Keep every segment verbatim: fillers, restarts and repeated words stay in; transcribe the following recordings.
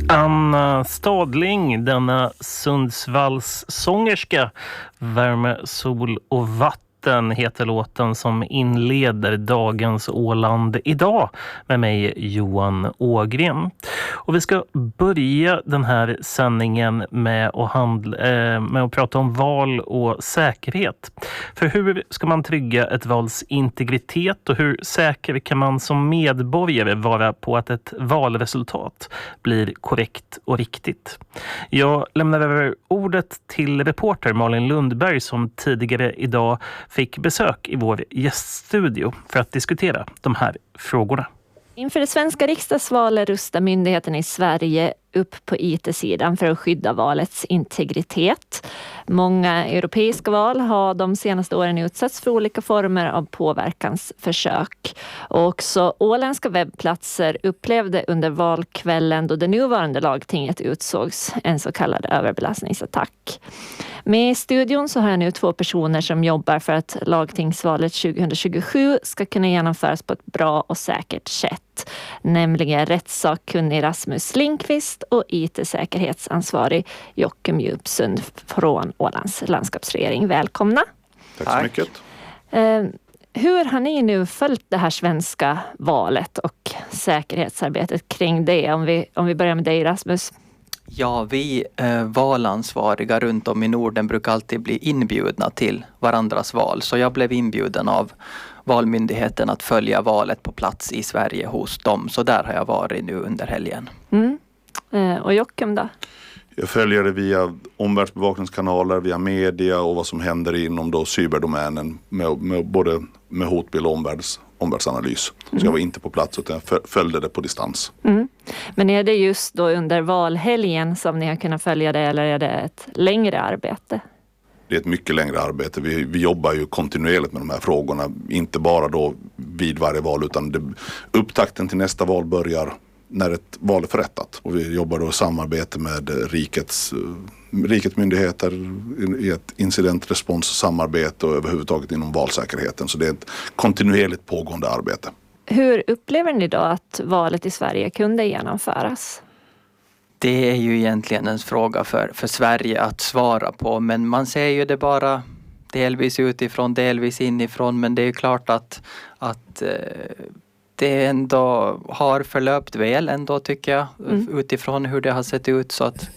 Anna Stadling, denna Sundsvalls sångerska, Värme, sol och vatten heter låten som inleder dagens Åland idag med mig Johan Ågren. Och vi ska börja den här sändningen med att, handla, eh, med att prata om val och säkerhet. För hur ska man trygga ett vals integritet och hur säker kan man som medborgare vara på att ett valresultat blir korrekt och riktigt? Jag lämnar över ordet till reporter Malin Lundberg som tidigare idag fick besök i vår gäststudio för att diskutera de här frågorna. Inför det svenska riksdagsvalet rustar myndigheten i Sverige upp på I T-sidan för att skydda valets integritet. Många europeiska val har de senaste åren utsatts för olika former av påverkansförsök. Och också åländska webbplatser upplevde under valkvällen då det nuvarande lagtinget utsågs en så kallad överbelastningsattack. Med i studion så har jag nu två personer som jobbar för att lagtingsvalet tjugohundratjugosju ska kunna genomföras på ett bra och säkert sätt. Nämligen rättssakkunnig Rasmus Lindqvist och I T-säkerhetsansvarig Joakim Djupsund från Ålands landskapsregering. Välkomna. Tack så mycket. Eh, hur har ni nu följt det här svenska valet och säkerhetsarbetet kring det? Om vi, om vi börjar med dig, Rasmus. Ja, vi eh, valansvariga runt om i Norden brukar alltid bli inbjudna till varandras val. Så jag blev inbjuden av Valmyndigheten att följa valet på plats i Sverige hos dem. Så där har jag varit nu under helgen. Mm. Eh, och Joakim då? Jag följer det via omvärldsbevakningskanaler, via media och vad som händer inom då cyberdomänen med, med både med hotbild och omvärlds, omvärldsanalys. Mm. Så jag var inte på plats utan jag följde det på distans. Mm. Men är det just då under valhelgen som ni har kunnat följa det eller är det ett längre arbete? Det är ett mycket längre arbete. Vi, vi jobbar ju kontinuerligt med de här frågorna. Inte bara då vid varje val utan det, upptakten till nästa val börjar när ett val är förrättat. Och vi jobbar då i samarbete med rikets, rikets myndigheter i ett incidentresponssamarbete och överhuvudtaget inom valsäkerheten. Så det är ett kontinuerligt pågående arbete. Hur upplever ni då att valet i Sverige kunde genomföras? Det är ju egentligen en fråga för, för Sverige att svara på. Men man ser ju det bara delvis utifrån, delvis inifrån. Men det är ju klart att, att det ändå har förlöpt väl ändå tycker jag. Mm. Utifrån hur det har sett ut. Så att...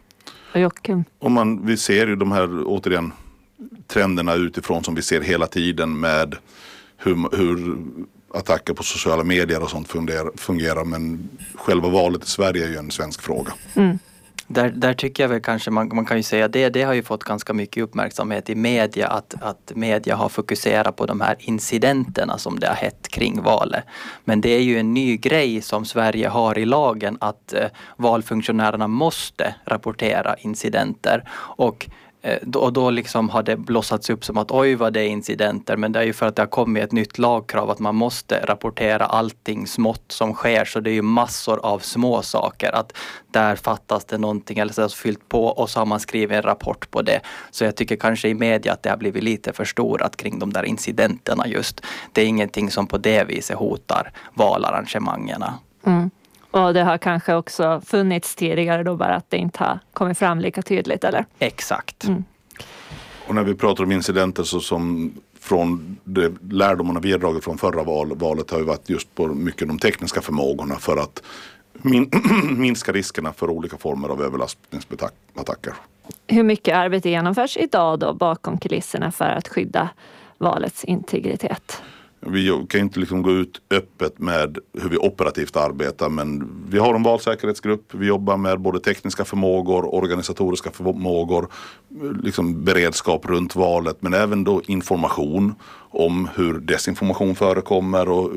Och man, vi ser ju de här återigen trenderna utifrån som vi ser hela tiden med hur, hur attacker på sociala medier och sånt fungerar, fungerar. Men själva valet i Sverige är ju en svensk fråga. Mm. Där, där tycker jag väl kanske man, man kan ju säga det, det har ju fått ganska mycket uppmärksamhet i media att, att media har fokuserat på de här incidenterna som det har hett kring valet. Men det är ju en ny grej som Sverige har i lagen att eh, valfunktionärerna måste rapportera incidenter och Och då liksom har det blossats upp som att oj vad det är incidenter. Men det är ju för att det har kommit ett nytt lagkrav att man måste rapportera allting smått som sker. Så det är ju massor av små saker. Att där fattas det någonting eller så har fyllt på och så har man skrivit en rapport på det. Så jag tycker kanske i media att det har blivit lite förstorat kring de där incidenterna just. Det är ingenting som på det viset hotar valarrangemangerna. Mm. Och det har kanske också funnits tidigare då bara att det inte har kommit fram lika tydligt, eller? Exakt. Mm. Och när vi pratar om incidenter så som från det lärdomarna vi har dragit från förra val, valet har ju varit just på mycket de tekniska förmågorna för att min, minska riskerna för olika former av överlastningsattacker. Hur mycket arbete genomförs idag då bakom kulisserna för att skydda valets integritet? Vi kan inte liksom gå ut öppet med hur vi operativt arbetar men vi har en valsäkerhetsgrupp. Vi jobbar med både tekniska förmågor, organisatoriska förmågor, liksom beredskap runt valet men även då information om hur desinformation förekommer och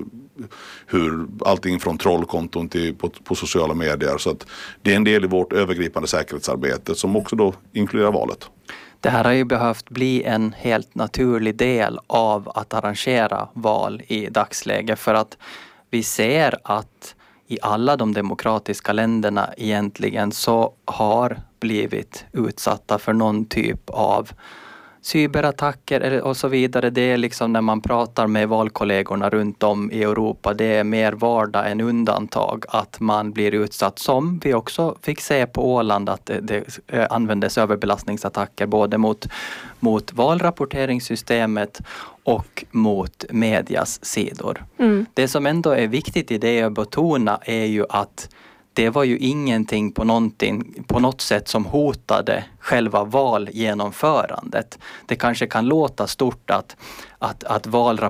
hur allting från trollkonton till på, på sociala medier. Så att det är en del i vårt övergripande säkerhetsarbete som också då inkluderar valet. Det här har ju behövt bli en helt naturlig del av att arrangera val i dagsläget för att vi ser att i alla de demokratiska länderna egentligen så har blivit utsatta för någon typ av cyberattacker och så vidare, det är liksom när man pratar med valkollegorna runt om i Europa, det är mer vardag än undantag att man blir utsatt, som vi också fick se på Åland, att det, det användes överbelastningsattacker både mot, mot valrapporteringssystemet och mot medias sidor. Mm. Det som ändå är viktigt i det att betona är ju att det var ju ingenting på, någonting, på något sätt som hotade själva valgenomförandet. Det kanske kan låta stort att, att, att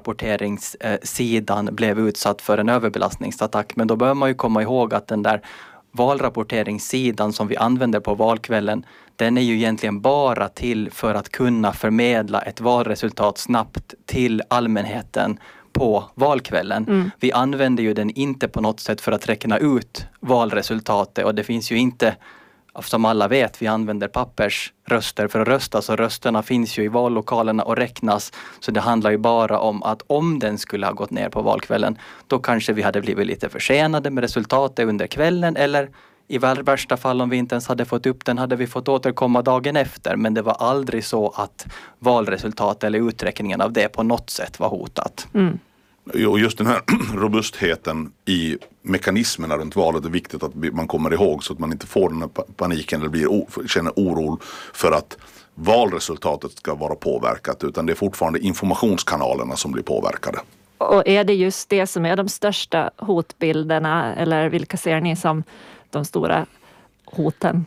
valrapporteringssidan blev utsatt för en överbelastningsattack, men då bör man ju komma ihåg att den där valrapporteringssidan som vi använder på valkvällen, den är ju egentligen bara till för att kunna förmedla ett valresultat snabbt till allmänheten på valkvällen. Mm. Vi använder ju den inte på något sätt för att räkna ut valresultatet, och det finns ju inte, som alla vet, vi använder pappersröster för att rösta, så rösterna finns ju i vallokalerna och räknas, så det handlar ju bara om att om den skulle ha gått ner på valkvällen, då kanske vi hade blivit lite försenade med resultatet under kvällen, eller i värsta fall om vi inte ens hade fått upp den hade vi fått återkomma dagen efter, men det var aldrig så att valresultatet eller uträkningen av det på något sätt var hotat. Mm. Och just den här robustheten i mekanismerna runt valet är viktigt att man kommer ihåg, så att man inte får den här paniken eller blir, känner oro för att valresultatet ska vara påverkat, utan det är fortfarande informationskanalerna som blir påverkade. Och är det just det som är de största hotbilderna, eller vilka ser ni som de stora hoten?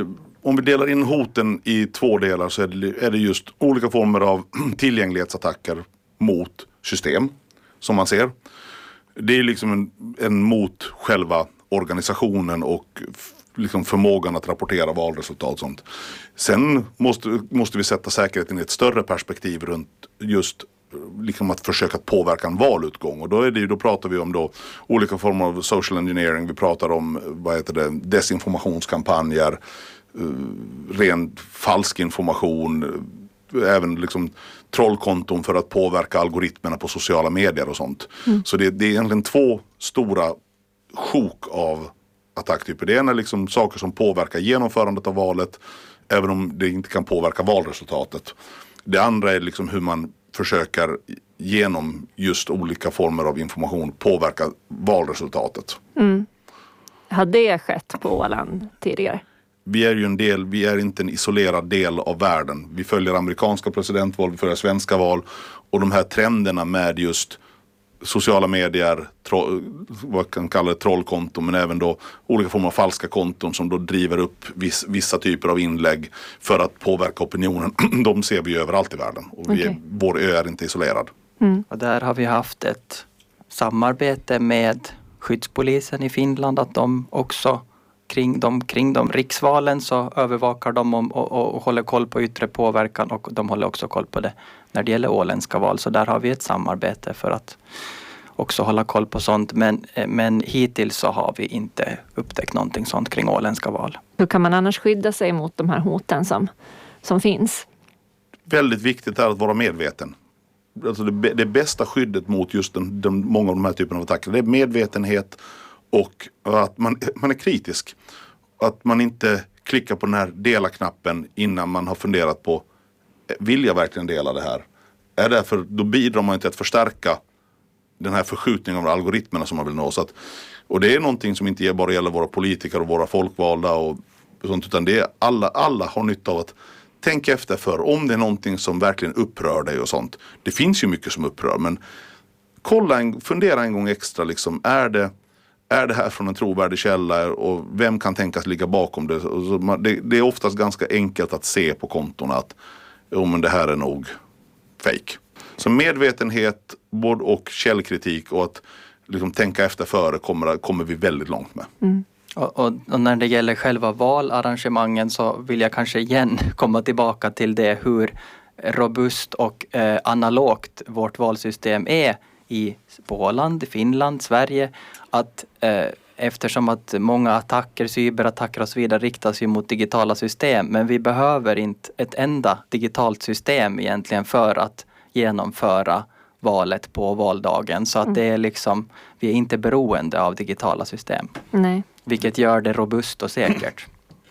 Om vi delar in hoten i två delar, så är det just olika former av tillgänglighetsattacker mot system som man ser. Det är liksom en, en mot själva organisationen och liksom förmågan att rapportera valresultat och sånt. Sen måste, måste vi sätta säkerheten i ett större perspektiv runt just liksom att försöka påverka en valutgång, och då är det, då pratar vi om då olika former av social engineering, vi pratar om vad heter det, desinformationskampanjer, uh, ren falsk information, även liksom trollkonton för att påverka algoritmerna på sociala medier och sånt. Mm. Så det, det är egentligen två stora sjok av attacktyper. Det ena är liksom saker som påverkar genomförandet av valet, även om det inte kan påverka valresultatet. Det andra är liksom hur man försöker genom just olika former av information påverka valresultatet. Mm. Har det skett på Åland tidigare? Vi är ju en del, vi är inte en isolerad del av världen. Vi följer amerikanska presidentval, vi följer svenska val, och de här trenderna med just sociala medier, tro, vad kan kalla det, trollkonton, men även då olika former av falska konton som då driver upp viss, vissa typer av inlägg för att påverka opinionen. De ser vi överallt i världen, och vi är, okay. Vår ö är inte isolerad. Mm. Och där har vi haft ett samarbete med skyddspolisen i Finland, att de också kring de, kring de riksvalen så övervakar de och, och, och håller koll på yttre påverkan, och de håller också koll på det när det gäller åländska val. Så där har vi ett samarbete för att också hålla koll på sånt. Men, men hittills så har vi inte upptäckt någonting sånt kring åländska val. Hur kan man annars skydda sig mot de här hoten som, som finns? Väldigt viktigt är att vara medveten. Alltså det, det bästa skyddet mot just den, den, många av de här typerna av attacker, det är medvetenhet och att man, man är kritisk. Att man inte klickar på den här dela-knappen innan man har funderat på, vill jag verkligen dela det här? Är det därför, då bidrar man till att förstärka den här förskjutningen av algoritmerna som man vill nå. Så att, och det är någonting som inte bara gäller våra politiker och våra folkvalda och sånt, utan det är alla, alla har nytta av att tänka efter för om det är någonting som verkligen upprör dig och sånt. Det finns ju mycket som upprör, men kolla en, fundera en gång extra liksom, är det Är det här från en trovärdig källa och vem kan tänkas ligga bakom det? Det, det är oftast ganska enkelt att se på kontorna att jo, men det här är nog fake. Så medvetenhet både och källkritik och att liksom tänka efter före kommer, kommer vi väldigt långt med. Mm. Och, och, och när det gäller själva valarrangemangen så vill jag kanske igen komma tillbaka till det hur robust och eh, analogt vårt valsystem är i Åland, Finland, Sverige, att eh, eftersom att många attacker, cyberattacker och så vidare riktas ju mot digitala system, men vi behöver inte ett enda digitalt system egentligen för att genomföra valet på valdagen, så att mm. det är liksom, vi är inte beroende av digitala system. Nej. Vilket gör det robust och säkert.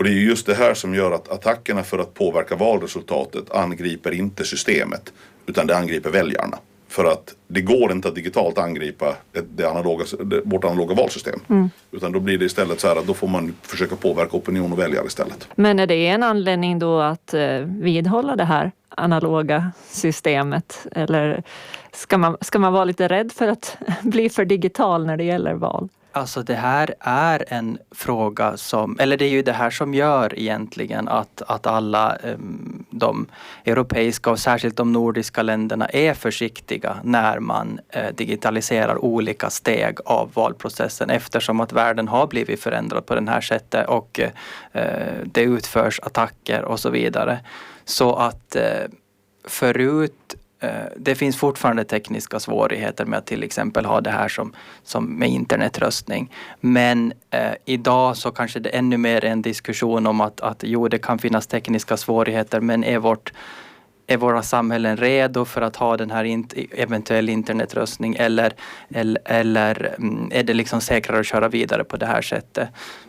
Och det är just det här som gör att attackerna för att påverka valresultatet angriper inte systemet, utan det angriper väljarna. För att det går inte att digitalt angripa det analoga, det, vårt analoga valsystem. Mm. Utan då blir det istället så här att då får man försöka påverka opinion och väljare istället. Men är det en anledning då att eh, vidhålla det här analoga systemet? Eller ska man, ska man vara lite rädd för att bli för digital när det gäller val? Alltså det här är en fråga som, eller det är ju det här som gör egentligen att, att alla um, de europeiska och särskilt de nordiska länderna är försiktiga när man uh, digitaliserar olika steg av valprocessen, eftersom att världen har blivit förändrad på den här sättet och uh, det utförs attacker och så vidare. Så att uh, förut det finns fortfarande tekniska svårigheter med att till exempel ha det här som, som med internetröstning. Men eh, idag så kanske det är ännu mer en diskussion om att, att jo, det kan finnas tekniska svårigheter, men är, vårt, är våra samhällen redo för att ha den här in, eventuell internetröstning eller, eller, eller är det liksom säkrare att köra vidare på det här sättet?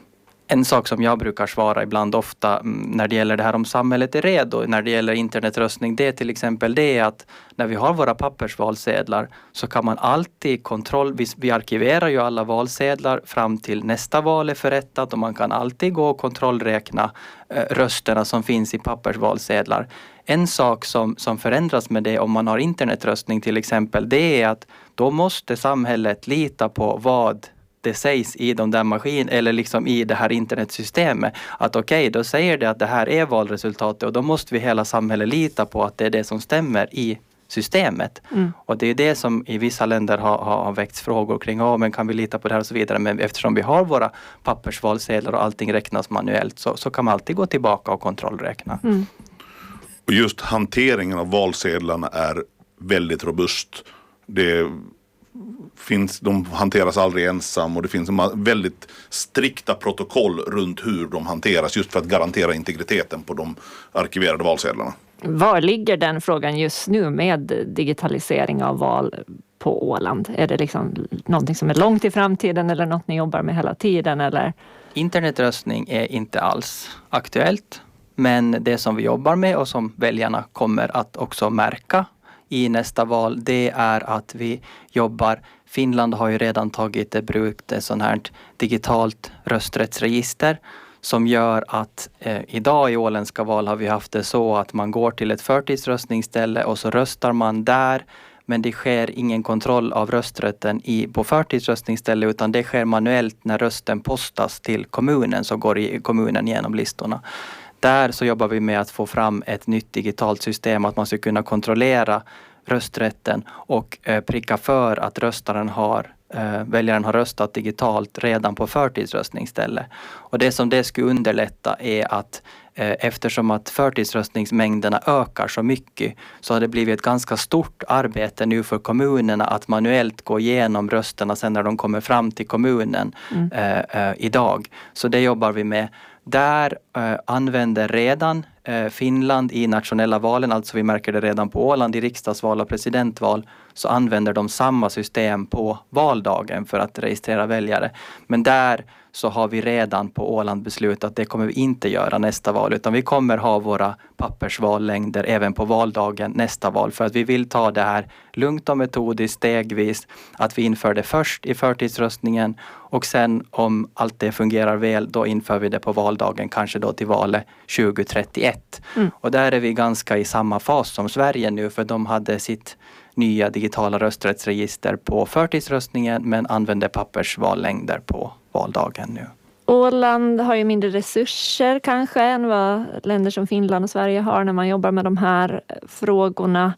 En sak som jag brukar svara ibland ofta när det gäller det här om samhället är redo, när det gäller internetröstning, det är till exempel det att när vi har våra pappersvalsedlar så kan man alltid kontroll, vi, vi arkiverar ju alla valsedlar fram till nästa val är förrättat och man kan alltid gå och kontrollräkna eh, rösterna som finns i pappersvalsedlar. En sak som, som förändras med det om man har internetröstning till exempel, det är att då måste samhället lita på vad det sägs i de där maskin eller liksom i det här internetsystemet. Att okej, okay, då säger det att det här är valresultatet och då måste vi hela samhället lita på att det är det som stämmer i systemet. Mm. Och det är det som i vissa länder har, har väckts frågor kring, ja, men kan vi lita på det här och så vidare. Men eftersom vi har våra pappersvalsedlar och allting räknas manuellt så, så kan man alltid gå tillbaka och kontrollräkna. Mm. Och just hanteringen av valsedlarna är väldigt robust. Det finns, de hanteras aldrig ensam och det finns väldigt strikta protokoll runt hur de hanteras just för att garantera integriteten på de arkiverade valsedlarna. Var ligger den frågan just nu med digitalisering av val på Åland? Är det liksom någonting som är långt i framtiden eller något ni jobbar med hela tiden? Eller? Internetröstning är inte alls aktuellt, men det som vi jobbar med och som väljarna kommer att också märka i nästa val, det är att vi jobbar, Finland har ju redan tagit i bruk ett sånt här digitalt rösträttsregister som gör att eh, idag i åländska val har vi haft det så att man går till ett förtidsröstningsställe och så röstar man där, men det sker ingen kontroll av rösträtten i, på förtidsröstningsställe utan det sker manuellt när rösten postas till kommunen, så går i kommunen genom listorna. Där så jobbar vi med att få fram ett nytt digitalt system, att man ska kunna kontrollera rösträtten och eh, pricka för att röstaren har, eh, väljaren har röstat digitalt redan på förtidsröstningsställe. Och det som det skulle underlätta är att eh, eftersom att förtidsröstningsmängderna ökar så mycket så har det blivit ett ganska stort arbete nu för kommunerna att manuellt gå igenom rösterna sen när de kommer fram till kommunen mm. eh, eh, idag. Så det jobbar vi med. Där eh, använder redan eh, Finland i nationella valen, alltså vi märker det redan på Åland i riksdagsval och presidentval, så använder de samma system på valdagen för att registrera väljare. Men där så har vi redan på Åland beslutat att det kommer vi inte göra nästa val, utan vi kommer ha våra pappersvallängder även på valdagen nästa val, för att vi vill ta det här lugnt och metodiskt stegvis, att vi inför det först i förtidsröstningen och sen om allt det fungerar väl då inför vi det på valdagen, kanske då till valet tjugo trettioett. Mm. Och där är vi ganska i samma fas som Sverige nu, för de hade sitt nya digitala rösträttsregister på förtidsröstningen men använde pappersvallängder på valdagen nu. Åland har ju mindre resurser kanske än vad länder som Finland och Sverige har när man jobbar med de här frågorna.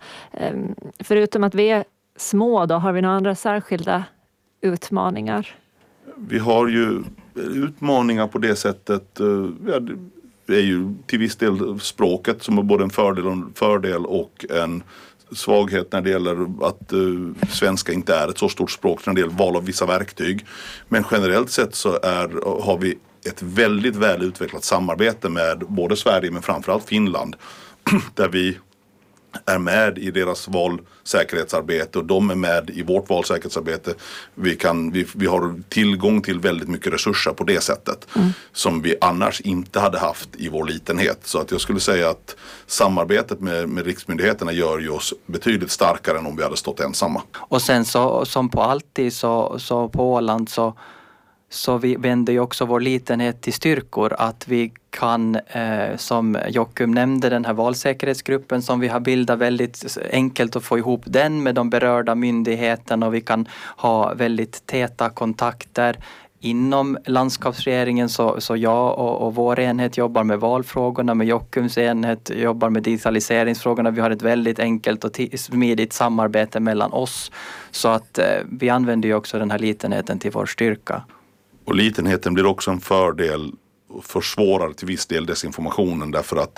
Förutom att vi är små då, har vi några andra särskilda utmaningar? Vi har ju utmaningar på det sättet, ja, det är ju till viss del språket som är både en fördel och en, fördel och en svaghet när det gäller att uh, svenska inte är ett så stort språk när det gäller val av vissa verktyg. Men generellt sett så är, har vi ett väldigt väl utvecklat samarbete med både Sverige men framförallt Finland där vi är med i deras valsäkerhetsarbete och de är med i vårt valsäkerhetsarbete. Vi, kan, vi, vi har tillgång till väldigt mycket resurser på det sättet mm. som vi annars inte hade haft i vår litenhet. Så att jag skulle säga att samarbetet med, med riksmyndigheterna gör ju oss betydligt starkare än om vi hade stått ensamma. Och sen så, som på alltid så, så på Åland så Så vi vänder ju också vår litenhet till styrkor, att vi kan, eh, som Jockum nämnde, den här valsäkerhetsgruppen som vi har bildat, väldigt enkelt att få ihop den med de berörda myndigheterna, och vi kan ha väldigt täta kontakter. Inom landskapsregeringen så, så jag och, och vår enhet jobbar med valfrågorna, med Jockums enhet jobbar med digitaliseringsfrågorna. Vi har ett väldigt enkelt och t- smidigt samarbete mellan oss, så att eh, vi använder ju också den här litenheten till vår styrka. Och litenheten blir också en fördel och försvårar till viss del desinformationen, därför att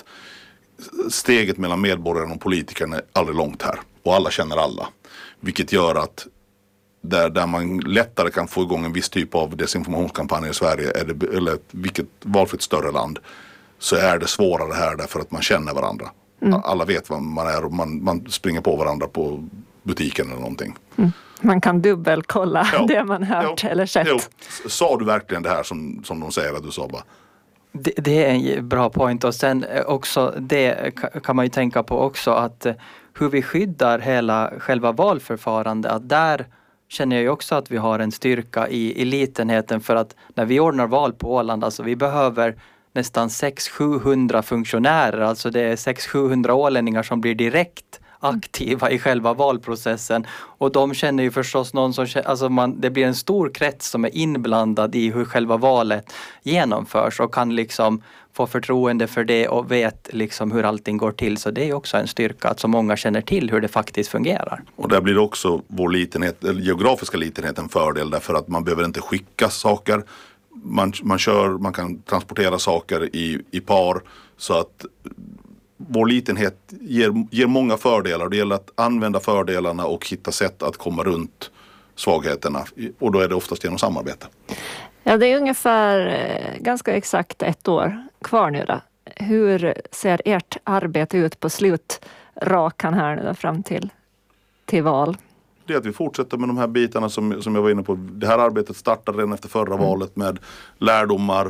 steget mellan medborgarna och politikerna är aldrig långt här. Och alla känner alla. Vilket gör att där, där man lättare kan få igång en viss typ av desinformationskampanj i Sverige, är det, eller vilket valfritt större land, så är det svårare här därför att man känner varandra. Mm. Alla vet vad man är och man, man springer på varandra på butiken eller någonting. Mm. Man kan dubbelkolla ja. det man hört jo. eller sett. Jo. Sa du verkligen det här som, som de säger att du sa bara? Det, det är en bra point, och sen också det kan man ju tänka på också, att hur vi skyddar hela själva valförfarandet, att där känner jag ju också att vi har en styrka i, i litenheten, för att när vi ordnar val på Åland, alltså vi behöver nästan sex till sjuhundra funktionärer, alltså det är sex till sjuhundra ålänningar som blir direkt aktiva i själva valprocessen, och de känner ju förstås någon som känner, alltså man, det blir en stor krets som är inblandad i hur själva valet genomförs och kan liksom få förtroende för det och vet liksom hur allting går till. Så det är också en styrka att så många känner till hur det faktiskt fungerar. Och där blir också vår litenhet, eller geografiska litenhet, en fördel, därför att man behöver inte skicka saker. Man, man, kör, man kan transportera saker i, i par, så att vår litenhet ger, ger många fördelar. Det gäller att använda fördelarna och hitta sätt att komma runt svagheterna. Och då är det oftast genom samarbete. Ja, det är ungefär ganska exakt ett år kvar nu då. Hur ser ert arbete ut på slutrakan här nu då, fram till, till val? Det är att vi fortsätter med de här bitarna som, som jag var inne på. Det här arbetet startade redan efter förra mm. valet med lärdomar,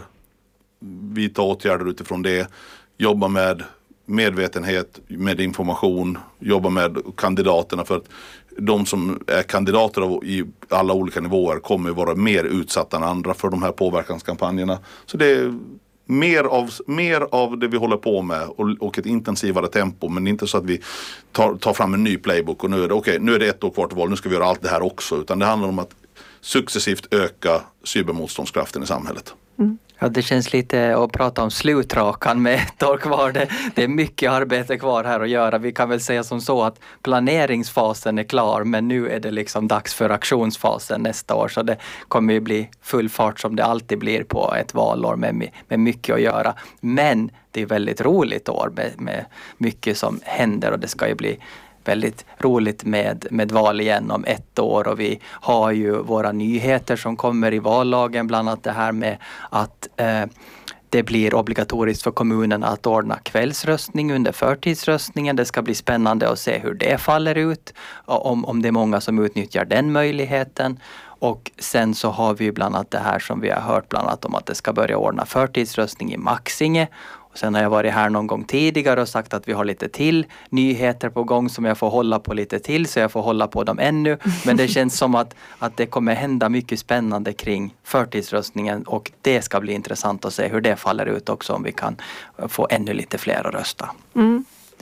vidta åtgärder utifrån det, jobba med medvetenhet, med information, jobba med kandidaterna, för att de som är kandidater i alla olika nivåer kommer vara mer utsatta än andra för de här påverkanskampanjerna. Så det är mer av, mer av det vi håller på med, och, och ett intensivare tempo, men inte så att vi tar, tar fram en ny playbook och nu är det okej, nu är det ett år kvar till val, nu ska vi göra allt det här också, utan det handlar om att successivt öka cybermotståndskraften i samhället. Mm. Ja, det känns lite att prata om slutrakan med ett år kvar. Det, det är mycket arbete kvar här att göra. Vi kan väl säga som så att planeringsfasen är klar, men nu är det liksom dags för aktionsfasen nästa år. Så det kommer ju bli full fart som det alltid blir på ett valår med, med mycket att göra. Men det är väldigt roligt år med, med mycket som händer, och det ska ju bli väldigt roligt med, med val igen om ett år, och vi har ju våra nyheter som kommer i vallagen, bland annat det här med att eh, det blir obligatoriskt för kommunen att ordna kvällsröstning under förtidsröstningen. Det ska bli spännande att se hur det faller ut, om, om det är många som utnyttjar den möjligheten. Och sen så har vi bland annat det här som vi har hört bland annat om att det ska börja ordna förtidsröstning i Maxinge. Sen har jag varit här någon gång tidigare och sagt att vi har lite till nyheter på gång som jag får hålla på lite till, så jag får hålla på dem ännu. Men det känns som att, att det kommer hända mycket spännande kring förtidsröstningen, och det ska bli intressant att se hur det faller ut också, om vi kan få ännu lite fler att rösta. Mm.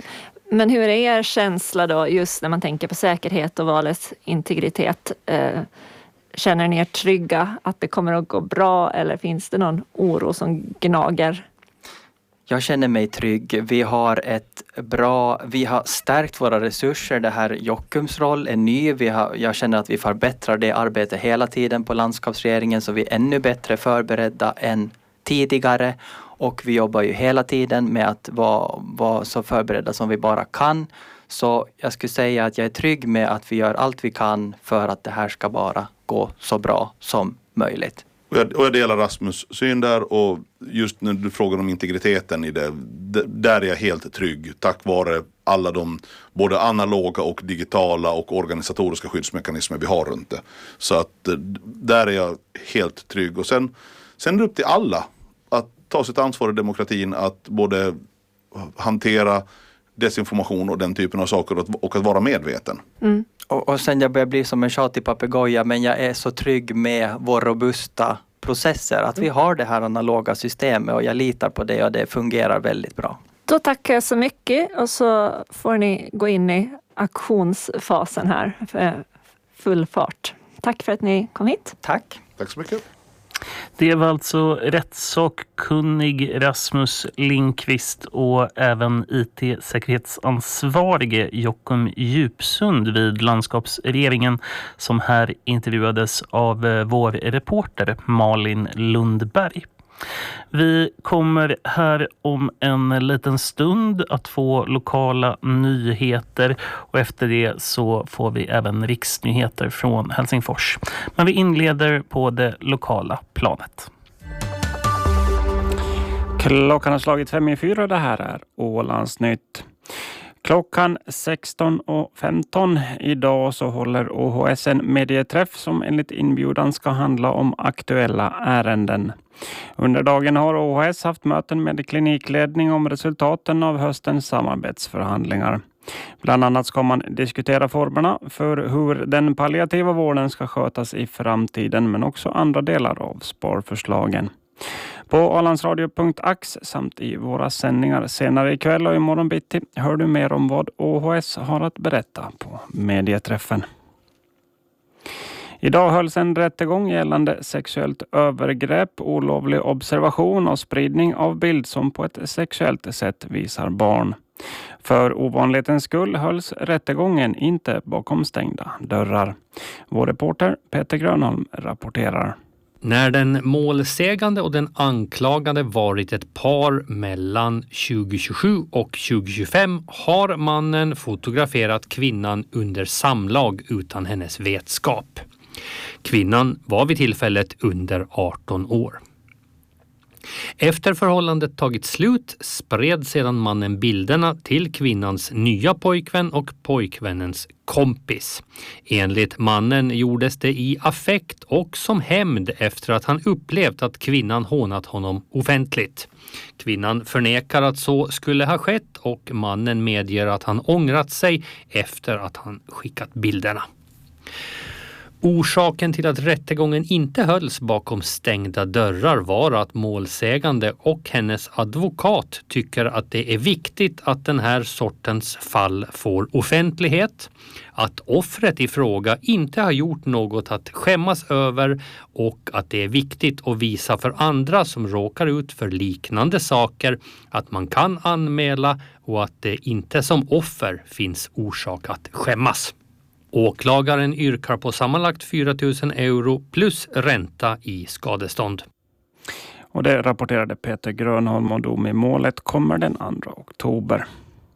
Men hur är er känsla då, just när man tänker på säkerhet och valets integritet? Eh, känner ni er trygga att det kommer att gå bra, eller finns det någon oro som gnager? Jag känner mig trygg. Vi har ett bra, vi har stärkt våra resurser. Det här Jockums roll är ny. Vi har, jag känner att vi förbättrar det arbetet hela tiden på landskapsregeringen, så vi är ännu bättre förberedda än tidigare. Och vi jobbar ju hela tiden med att vara, vara så förberedda som vi bara kan. Så jag skulle säga att jag är trygg med att vi gör allt vi kan för att det här ska bara gå så bra som möjligt. Och jag, och jag delar Rasmus syn där, och just när du frågar om integriteten i det, där är jag helt trygg tack vare alla de både analoga och digitala och organisatoriska skyddsmekanismer vi har runt det. Så att där är jag helt trygg. Och sen, sen är det upp till alla att ta sitt ansvar i demokratin, att både hantera desinformation och den typen av saker och, och att vara medveten. Mm. Och, och sen jag börjar bli som en tjatig papegoja, men jag är så trygg med vår robusta processer, att vi har det här analoga systemet och jag litar på det och det fungerar väldigt bra. Då tackar jag så mycket och så får ni gå in i aktionsfasen här för full fart. Tack för att ni kom hit. Tack. Tack så mycket. Det var alltså rättssakkunnig Rasmus Lindqvist och även I T-säkerhetsansvarige Joakim Djupsund vid landskapsregeringen som här intervjuades av vår reporter Malin Lundberg. Vi kommer här om en liten stund att få lokala nyheter och efter det så får vi även riksnyheter från Helsingfors. Men vi inleder på det lokala planet. Klockan har slagit fem i fyra, det här är Ålandsnytt. Klockan sexton och femton idag så håller O H S en medieträff som enligt inbjudan ska handla om aktuella ärenden. Under dagen har O H S haft möten med klinikledning om resultaten av höstens samarbetsförhandlingar. Bland annat ska man diskutera formerna för hur den palliativa vården ska skötas i framtiden men också andra delar av sparförslagen. På ålandsradio punkt ax samt i våra sändningar senare ikväll och imorgon bitti hör du mer om vad O H S har att berätta på medieträffen. Idag hölls en rättegång gällande sexuellt övergrepp, olovlig observation och spridning av bild som på ett sexuellt sätt visar barn. För ovanlighetens skull hölls rättegången inte bakom stängda dörrar. Vår reporter Peter Grönholm rapporterar. När den målsägande och den anklagade varit ett par mellan tjugo tjugosju och tjugo tjugofem har mannen fotograferat kvinnan under samlag utan hennes vetskap. Kvinnan var vid tillfället under arton år. Efter förhållandet tagit slut spred sedan mannen bilderna till kvinnans nya pojkvän och pojkvännens kompis. Enligt mannen gjordes det i affekt och som hämnd efter att han upplevt att kvinnan hånat honom offentligt. Kvinnan förnekar att så skulle ha skett och mannen medger att han ångrat sig efter att han skickat bilderna. Orsaken till att rättegången inte hölls bakom stängda dörrar var att målsägande och hennes advokat tycker att det är viktigt att den här sortens fall får offentlighet, att offret i fråga inte har gjort något att skämmas över och att det är viktigt att visa för andra som råkar ut för liknande saker att man kan anmäla och att det inte som offer finns orsak att skämmas. Åklagaren yrkar på sammanlagt fyra tusen euro plus ränta i skadestånd. Och det rapporterade Peter Grönholm och dom i målet kommer den andra oktober.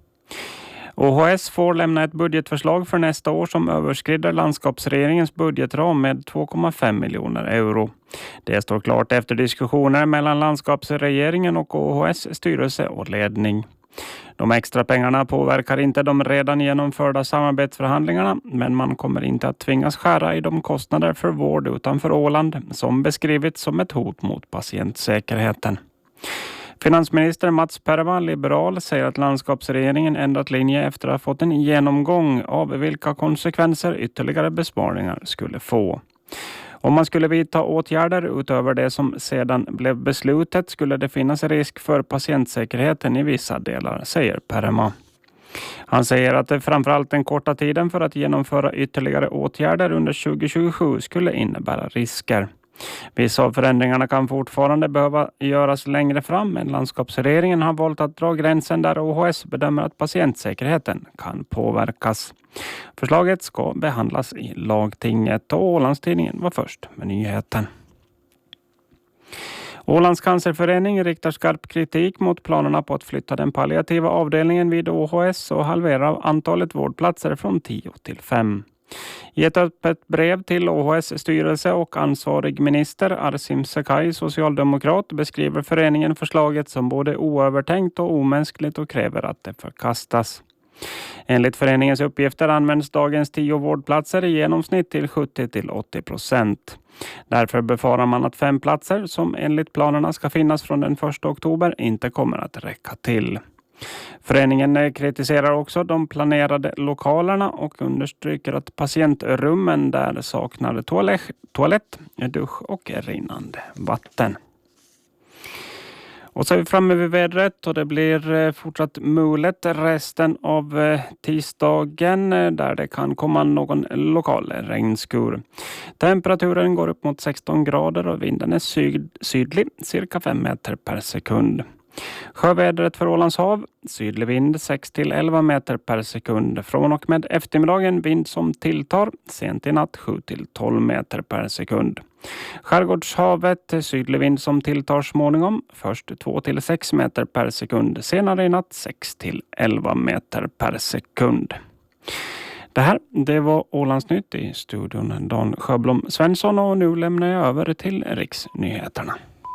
O H S får lämna ett budgetförslag för nästa år som överskrider landskapsregeringens budgetram med två komma fem miljoner euro. Det står klart efter diskussioner mellan landskapsregeringen och O H S styrelse och ledning. De extra pengarna påverkar inte de redan genomförda samarbetsförhandlingarna, men man kommer inte att tvingas skära i de kostnader för vård utanför Åland som beskrivits som ett hot mot patientsäkerheten. Finansminister Mats Perva, liberal, säger att landskapsregeringen ändrat linje efter att ha fått en genomgång av vilka konsekvenser ytterligare besparingar skulle få. Om man skulle vidta åtgärder utöver det som sedan blev beslutet skulle det finnas risk för patientsäkerheten i vissa delar, säger Perma. Han säger att det framförallt den korta tiden för att genomföra ytterligare åtgärder under tjugo tjugosju skulle innebära risker. Vissa av förändringarna kan fortfarande behöva göras längre fram, men landskapsregeringen har valt att dra gränsen där O H S bedömer att patientsäkerheten kan påverkas. Förslaget ska behandlas i lagtinget och Ålandstidningen var först med nyheten. Ålands cancerförening riktar skarp kritik mot planerna på att flytta den palliativa avdelningen vid O H S och halvera antalet vårdplatser från tio till fem. I ett öppet brev till O H S styrelse och ansvarig minister Arsim Sakai, socialdemokrat, beskriver föreningen förslaget som både oövertänkt och omänskligt och kräver att det förkastas. Enligt föreningens uppgifter används dagens tio vårdplatser i genomsnitt till sjuttio till åttio procent. Därför befarar man att fem platser som enligt planerna ska finnas från den första oktober inte kommer att räcka till. Föreningen kritiserar också de planerade lokalerna och understryker att patientrummen där saknar toalett, toalett, dusch och rinnande vatten. Och så är vi framme vid vädret och det blir fortsatt mulet resten av tisdagen där det kan komma någon lokal regnskur. Temperaturen går upp mot sexton grader och vinden är syd- sydlig, cirka fem meter per sekund. Sjövädret för Ålands hav, sydlig vind sex till elva meter per sekund. Från och med eftermiddagen vind som tilltar, sent i natt sju till tolv meter per sekund. Skärgårdshavet, sydlig vind som tilltar småningom, först två till sex meter per sekund. Senare i natt sex till elva meter per sekund. Det här, det var Ålandsnytt i studion Dan Sjöblom Svensson och nu lämnar jag över till Riksnyheterna.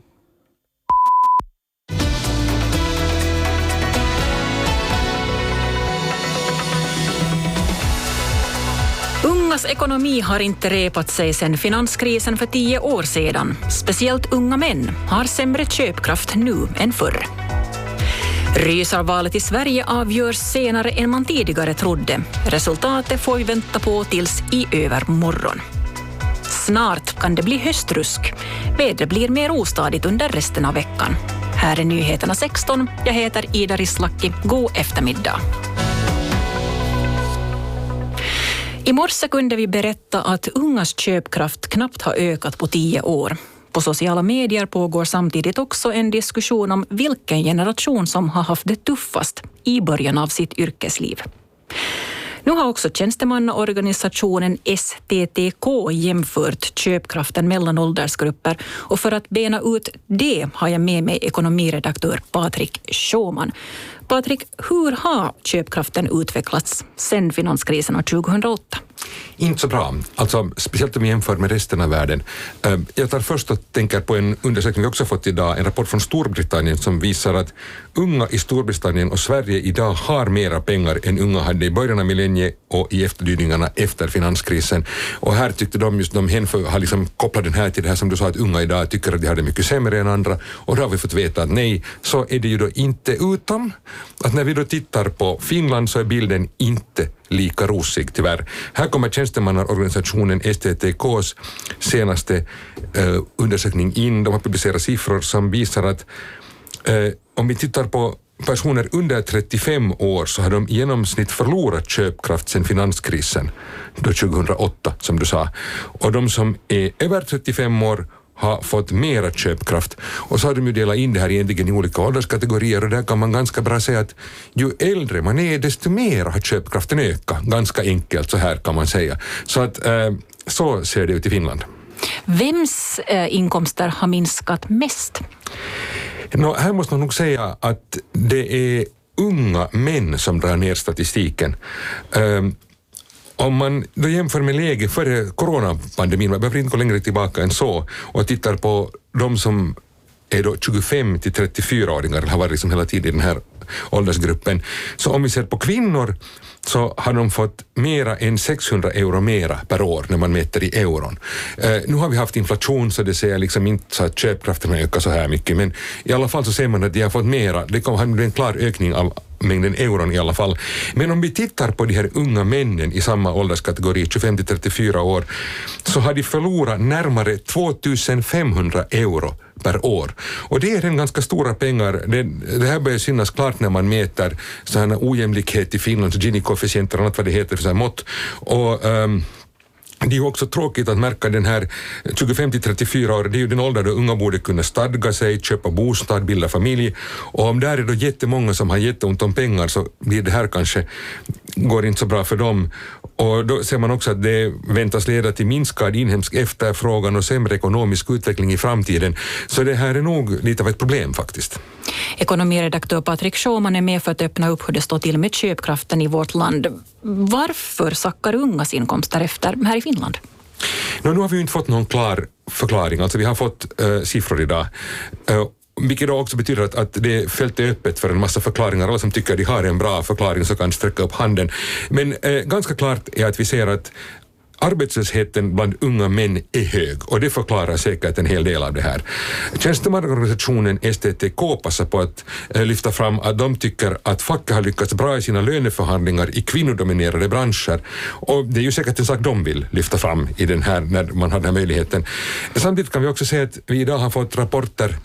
Ungas ekonomi har inte repat sig sedan finanskrisen för tio år sedan. Speciellt unga män har sämre köpkraft nu än förr. Rysarvalet i Sverige avgörs senare än man tidigare trodde. Resultatet får vi vänta på tills i övermorgon. Snart kan det bli höstrusk. Vädret blir mer ostadigt under resten av veckan. Här är nyheterna sexton. Jag heter Ida Rislacki. God eftermiddag. I morse kunde vi berätta att ungas köpkraft knappt har ökat på tio år. På sociala medier pågår samtidigt också en diskussion om vilken generation som har haft det tuffast i början av sitt yrkesliv. Nu har också tjänstemannaorganisationen S T T K jämfört köpkraften mellan åldersgrupper och för att bena ut det har jag med mig ekonomiredaktör Patrik Sjöman. Patrik, hur har köpkraften utvecklats sedan finanskrisen år tjugohundraåtta? Inte så bra, alltså speciellt om vi jämför med resten av världen. Jag tar först och tänker på en undersökning vi också fått idag, en rapport från Storbritannien som visar att unga i Storbritannien och Sverige idag har mera pengar än unga hade i början av millenniet och i efterdyningarna efter finanskrisen. Och här tyckte de just, de hänför, har liksom kopplat den här till det här som du sa att unga idag tycker att de har det mycket sämre än andra och då har vi fått veta att nej, så är det ju då inte, utom att när vi då tittar på Finland så är bilden inte lika rosig tyvärr. Här kommer tjänstemannaorganisationen S T T K:s senaste eh, undersökning in. De har publicerat siffror som visar att eh, om vi tittar på personer under trettiofem år så har de i genomsnitt förlorat köpkraft sedan finanskrisen då tjugohundraåtta som du sa. Och de som är över trettiofem år har fått mera köpkraft. Och så har de ju delat in det här egentligen i olika ålderskategorier och där kan man ganska bra säga att ju äldre man är desto mer har köpkraften ökat. Ganska enkelt så här kan man säga. Så att eh, så ser det ut i Finland. Vems eh, inkomster har minskat mest? Nå, här måste man nog säga att det är unga män som drar ner statistiken. Um, Om man då jämför med läget före coronapandemin, man behöver inte gå längre tillbaka än så, och tittar på de som är då tjugofem till trettiofyra-åringar, har varit liksom hela tiden i den här åldersgruppen. Så om vi ser på kvinnor så har de fått mera än sexhundra euro mera per år när man mäter i euron. Eh, nu har vi haft inflation så det ser liksom inte så att köpkraften har ökat så här mycket, men i alla fall så ser man att de har fått mera. Det kommer ha en klar ökning av mängden euron i alla fall. Men om vi tittar på de här unga männen i samma ålderskategori, tjugofem till trettiofyra år, så har de förlorat närmare tvåtusenfemhundra euro per år. Och det är en ganska stora pengar. Det, det här börjar synas klart när man mäter sådana ojämlikhet i Finland, så Gini-koefficienter och annat vad det heter för sådana mått. Och um, det är ju också tråkigt att märka den här tjugofem till trettiofyra år, det är ju den ålder då unga borde kunna stadga sig, köpa bostad, bilda familj. Och om där är då jättemånga som har jätteont om pengar så blir det här kanske, går inte så bra för dem. Och då ser man också att det väntas leda till minskad inhemsk efterfrågan och sämre ekonomisk utveckling i framtiden. Så det här är nog lite av ett problem faktiskt. Ekonomiredaktör Patrik Sjöman är med för att öppna upp hur det står till med köpkraften i vårt land. Varför sackar ungas inkomster efter här i Finland? Nå, nu har vi ju inte fått någon klar förklaring. Alltså vi har fått äh, siffror idag. Äh, vilket då också betyder att, att det fältet är öppet för en massa förklaringar. Alla som tycker att de har en bra förklaring så kan sträcka upp handen. Men eh, ganska klart är att vi ser att arbetslösheten bland unga män är hög och det förklarar säkert en hel del av det här. Tjänstemannaorganisationen S T T K passar på att eh, lyfta fram att de tycker att facket har lyckats bra i sina löneförhandlingar i kvinnodominerade branscher och det är ju säkert en sak de vill lyfta fram i den här, när man har den här möjligheten. Samtidigt kan vi också se att vi idag har fått rapporter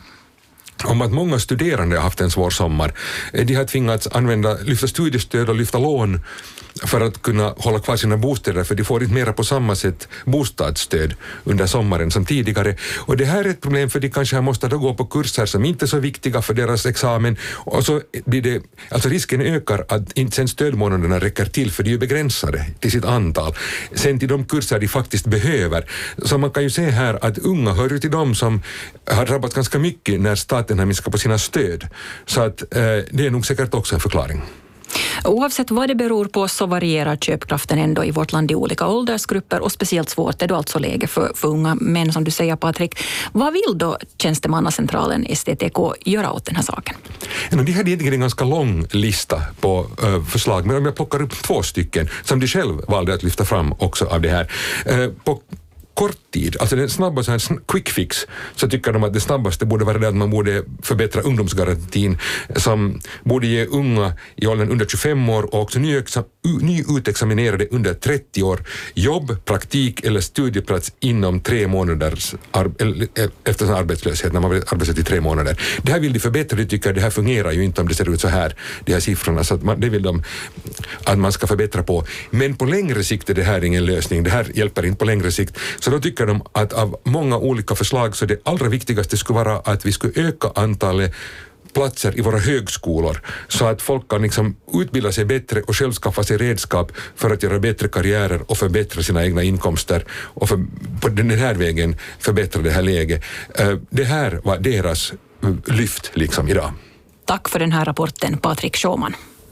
om att många studerande har haft en svår sommar. De har tvingats använda, lyfta studiestöd och lyfta lån för att kunna hålla kvar sina bostäder, för de får inte mera på samma sätt bostadsstöd under sommaren som tidigare. Och det här är ett problem, för de kanske måste då gå på kurser som inte är så viktiga för deras examen, och så blir det, alltså risken ökar att inte sen stödmånaderna räcker till, för de är begränsade till sitt antal. Sen till de kurser de faktiskt behöver. Så man kan ju se här att unga hör ju till dem som har drabbats ganska mycket när staten har minskat på sina stöd. Så att eh, det är nog säkert också en förklaring. Oavsett vad det beror på så varierar köpkraften ändå i vårt land i olika åldersgrupper, och speciellt svårt är då alltså läge för, för unga män, som du säger, Patrik. Vad vill då tjänstemannacentralen S T T K göra åt den här saken? Ja, de hade egentligen en ganska lång lista på uh, förslag, men om jag plockar upp två stycken som de själv valde att lyfta fram också av det här. Uh, på kort tid, alltså den snabbaste, en quick fix, så tycker de att det snabbaste borde vara det att man borde förbättra ungdomsgarantin som borde ge unga i åldern under tjugofem år och också nyutexaminerade under trettio år jobb, praktik eller studieplats inom tre månaders ar- efter sin arbetslöshet, när man varit arbetslös i tre månader. Det här vill de förbättra, de tycker att det här fungerar ju inte om det ser ut så här, de här siffrorna, så att man, det vill de att man ska förbättra på. Men på längre sikt är det här ingen lösning, det här hjälper inte på längre sikt. Så då tycker de att av många olika förslag så det allra viktigaste skulle vara att vi skulle öka antalet platser i våra högskolor så att folk kan liksom utbilda sig bättre och själv skaffa sig redskap för att göra bättre karriärer och förbättra sina egna inkomster och för, på den här vägen förbättra det här läget. Det här var deras lyft liksom idag. Tack för den här rapporten, Patrik Sjöman.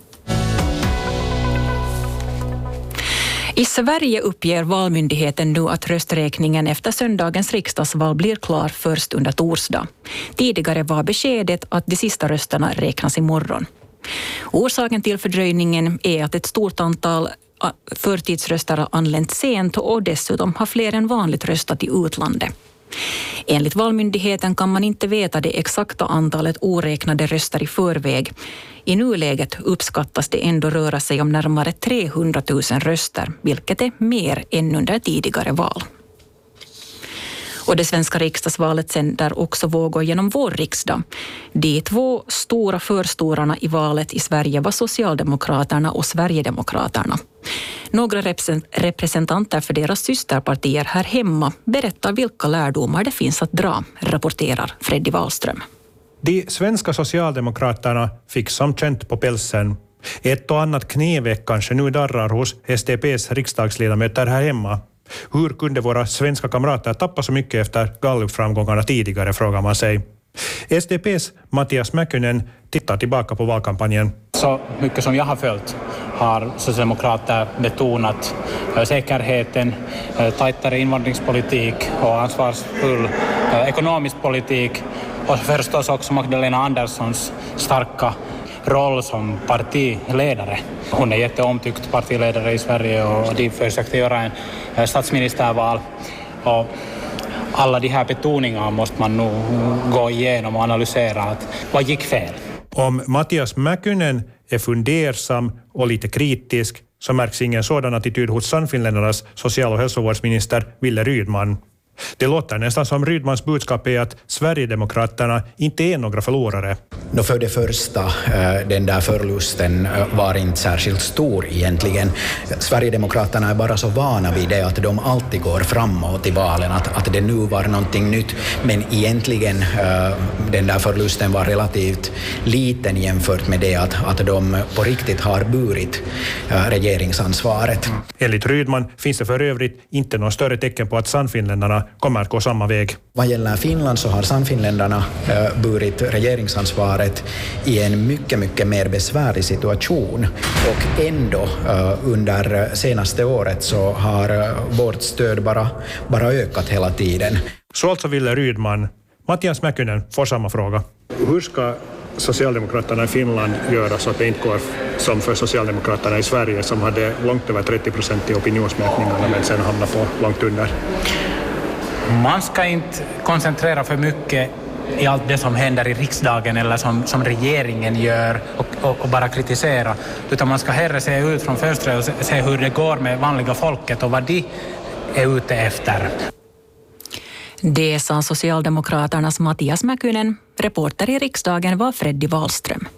I Sverige uppger valmyndigheten nu att rösträkningen efter söndagens riksdagsval blir klar först under torsdag. Tidigare var beskedet att de sista rösterna räknas imorgon. Orsaken till fördröjningen är att ett stort antal förtidsröster har anlänt sent och dessutom har fler än vanligt röstat i utlandet. Enligt valmyndigheten kan man inte veta det exakta antalet oräknade röster i förväg. I nuläget uppskattas det ändå röra sig om närmare trehundratusen röster, vilket är mer än under tidigare val. Och det svenska riksdagsvalet sänder också vågor genom vår riksdag. De två stora förstorarna i valet i Sverige var Socialdemokraterna och Sverigedemokraterna. Några representanter för deras systerpartier här hemma berättar vilka lärdomar det finns att dra, rapporterar Freddy Wahlström. De svenska socialdemokraterna fick som känt på pälsen. Ett och annat knäveck kanske nu darrar hos S D P:s riksdagsledamöter här hemma. Hur kunde våra svenska kamrater tappa så mycket efter Gallup-framgångarna tidigare, frågar man sig. S D P:s Mattias Mäkynen tittar tillbaka på valkampanjen. Så mycket som jag har följt har socialdemokrater betonat säkerheten, tajtare invandringspolitik och ansvarsfull ekonomisk politik, och förstås också Magdalena Anderssons starka roll som partiledare. Hon är jätteomtyckt partiledare i Sverige och de försökte göra en statsministerval. Och alla de här betoningarna måste man nog gå igenom och analysera. Att vad gick fel? Om Mattias Mäkynen är fundersam och lite kritisk så märks ingen sådan attityd hos Sannfinländarnas social- och hälsovårdsminister Wille Rydman. Det låter nästan som Rydmans budskap är att Sverigedemokraterna inte är några förlorare. No, för det första, den där förlusten var inte särskilt stor egentligen. Sverigedemokraterna är bara så vana vid det att de alltid går framåt i valen, att, att det nu var någonting nytt. Men egentligen den där förlusten var relativt liten jämfört med det att, att de på riktigt har burit regeringsansvaret. Enligt Rydman finns det för övrigt inte någon större tecken på att Sannfinländarna kommer att gå samma väg. Vad gäller Finland så har Sannfinländarna uh, burit regeringsansvaret i en mycket, mycket mer besvärlig situation. Och ändå uh, under senaste året så har uh, vårt stöd bara, bara ökat hela tiden. Så alltså ville Rydman. Mattias Mäkynen får samma fråga. Hur ska Socialdemokraterna i Finland göra så att det inte går som för Socialdemokraterna i Sverige som hade långt över trettio procent i opinionsmätningarna men sen hamnade på långt under? Man ska inte koncentrera för mycket i allt det som händer i riksdagen eller som, som regeringen gör och, och, och bara kritisera, utan man ska hellre se ut från fönstret och se, se hur det går med vanliga folket och vad de är ute efter. Det sa Socialdemokraternas Mattias Mäkynen. Reporter i riksdagen var Freddy Wahlström.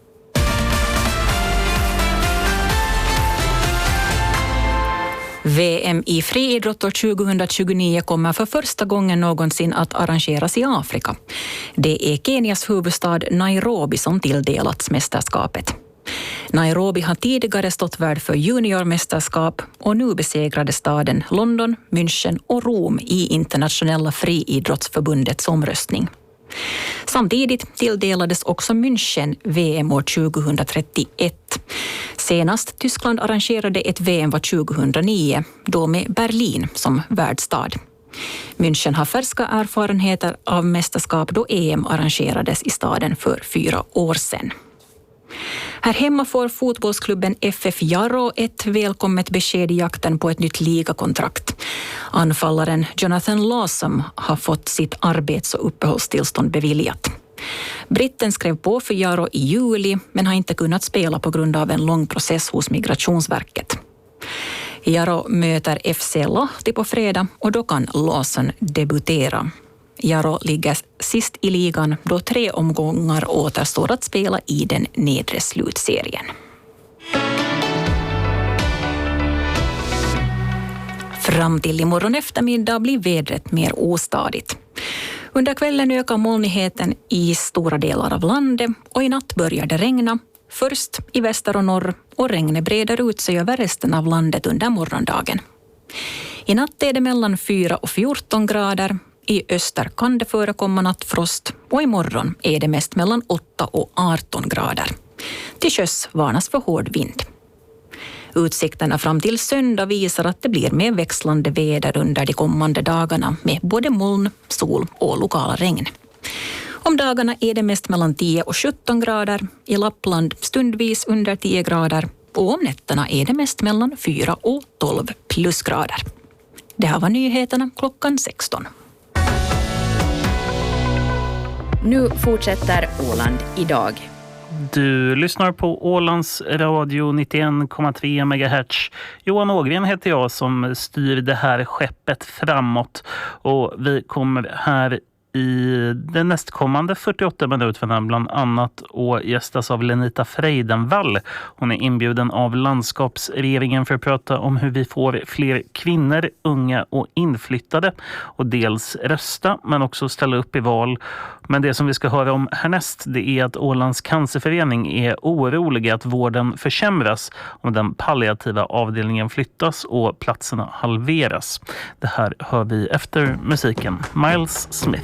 V M i friidrott år tjugohundratjugonio kommer för första gången någonsin att arrangeras i Afrika. Det är Kenias huvudstad Nairobi som tilldelats mästerskapet. Nairobi har tidigare stått värd för juniormästerskap och nu besegrade staden London, München och Rom i internationella friidrottsförbundets omröstning. Samtidigt tilldelades också München V M år tjugohundratrettioett. Senast Tyskland arrangerade ett V M var tjugohundranio, då med Berlin som värdstad. München har färska erfarenheter av mästerskap då E M arrangerades i staden för fyra år sedan. Här hemma får fotbollsklubben F F Jaro ett välkommet besked i jakten på ett nytt ligakontrakt. Anfallaren Jonathan Lawson har fått sitt arbets- och uppehållstillstånd beviljat. Britten skrev på för Jaro i juli men har inte kunnat spela på grund av en lång process hos Migrationsverket. Jaro möter F C Lahti på fredag och då kan Lawson debutera. Jaro ligger sist i ligan då tre omgångar återstår att spela i den nedre slutserien. Fram till imorgon eftermiddag blir vädret mer ostadigt. Under kvällen ökar molnigheten i stora delar av landet och i natt börjar det regna. Först i väster och norr och regnet breder ut sig över resten av landet under morgondagen. I natt är det mellan fyra och fjorton grader. I öster kan det förekomma nattfrost och imorgon är det mest mellan åtta och arton grader. Till sjöss varnas för hård vind. Utsikterna fram till söndag visar att det blir mer växlande väder under de kommande dagarna med både moln, sol och lokala regn. Om dagarna är det mest mellan tio och sjutton grader, i Lappland stundvis under tio grader och om nätterna är det mest mellan fyra och tolv plusgrader. Det här var nyheterna klockan sexton. Nu fortsätter Åland idag. Du lyssnar på Ålands radio nittioen komma tre megahertz. Johan Ågren heter jag som styr det här skeppet framåt. Och vi kommer här i den nästkommande fyrtioåtta minuterna bland annat och gästas av Lenita Freidenvall. Hon är inbjuden av landskapsregeringen för att prata om hur vi får fler kvinnor, unga och inflyttade och dels rösta men också ställa upp i val. Men det som vi ska höra om härnäst det är att Ålands cancerförening är oroliga att vården försämras om den palliativa avdelningen flyttas och platserna halveras. Det här hör vi efter musiken. Miles Smith.